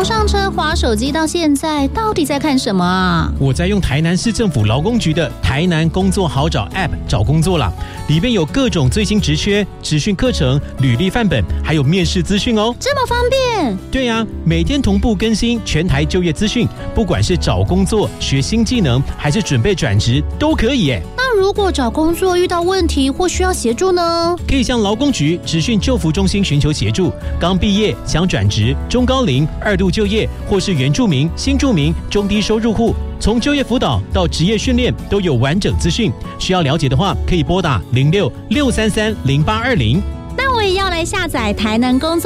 从上车滑手机到现在，到底在看什么啊？ 我在用台南市政府劳工局的台南工作好找 App 找工作啦，里面有各种最新职缺、职训课程、履历范本，还有面试资讯哦。 这么方便？ 对啊，每天同步更新全台就业资讯，不管是找工作、学新技能，还是准备转职，都可以耶。 那如果找工作遇到问题或需要协助呢？ 可以向劳工局职训就服中心寻求协助。刚毕业想转职、中高龄、二度就业，或是原住民、新住民、中低收入户，从就业辅导到职业训练都有完整资讯。需要了解的话，可以拨打06-633-0820。 那我也要来下载台南工作